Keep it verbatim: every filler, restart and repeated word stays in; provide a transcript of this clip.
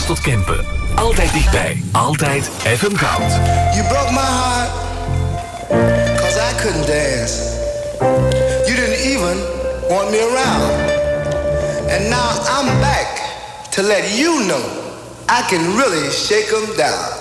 tot Kempen. Altijd dichtbij, altijd F M Goud. You broke my heart, cause I couldn't dance. You didn't even want me around. And now I'm back to let you know I can really shake 'em down.